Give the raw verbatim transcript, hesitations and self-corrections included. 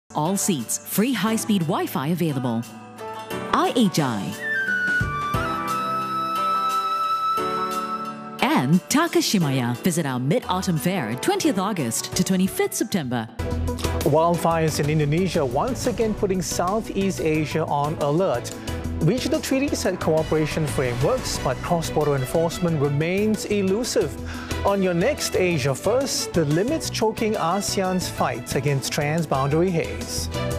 All seats, free high-speed Wi-Fi available. I H I. And Takashimaya. Visit our Mid-Autumn Fair, twentieth August to twenty-fifth September. Wildfires in Indonesia once again putting Southeast Asia on alert. Regional treaties and cooperation frameworks, but cross-border enforcement remains elusive. On your next Asia First, the limits choking ASEAN's fight against transboundary haze.